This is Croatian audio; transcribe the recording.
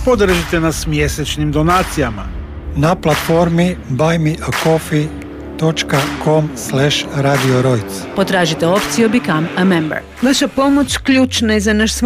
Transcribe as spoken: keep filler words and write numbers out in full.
Podržite nas mjesečnim donacijama na platformi buy me a coffee dot com slash radio rojc. Potražite opciju Become a Member. Vaša pomoć ključna je za naš